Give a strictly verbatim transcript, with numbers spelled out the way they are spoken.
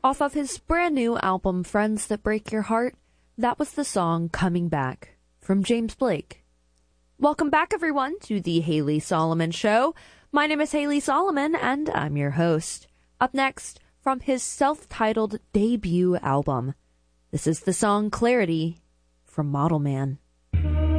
Off of his brand new album, Friends That Break Your Heart, that was the song Coming Back from James Blake. Welcome back, everyone, to the Haley Solomon Show. My name is Haley Solomon, and I'm your host. Up next, from his self-titled debut album, this is the song Clarity from Model Man.